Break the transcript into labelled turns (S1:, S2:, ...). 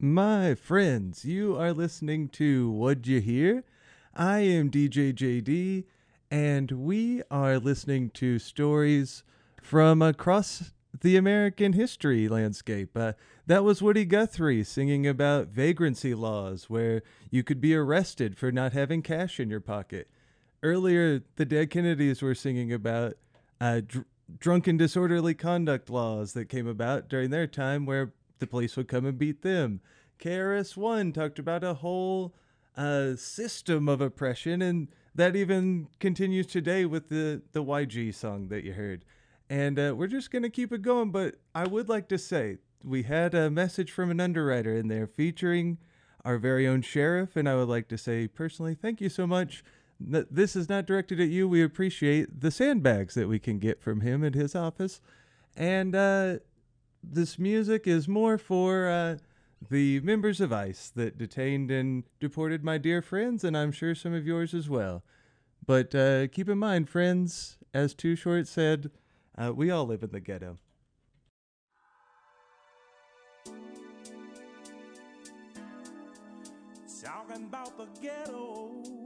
S1: My friends, you are listening to What'd You Hear? I am DJ JD, and we are listening to stories from across the American history landscape. That was Woody Guthrie singing about vagrancy laws, where you could be arrested for not having cash in your pocket. Earlier, the Dead Kennedys were singing about drunken disorderly conduct laws that came about during their time, where the police would come and beat them. KRS-One talked about a whole system of oppression, and that even continues today with the YG song that you heard. And we're just going to keep it going, but I would like to say we had a message from an underwriter in there featuring our very own sheriff, and I would like to say personally, thank you so much. This is not directed at you. We appreciate the sandbags that we can get from him at his office. And this music is more for the members of ICE that detained and deported my dear friends, and I'm sure some of yours as well. But keep in mind, friends, as Too Short said, we all live in the ghetto.
S2: Talking about the ghetto.